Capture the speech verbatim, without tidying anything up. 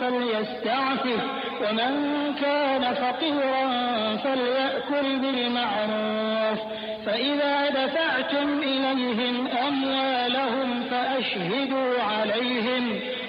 فليستعفف ومن كان فقيرا فليأكل بالمعروف فإذا دفعتم إليهم أموالهم فأشهدوا عليهم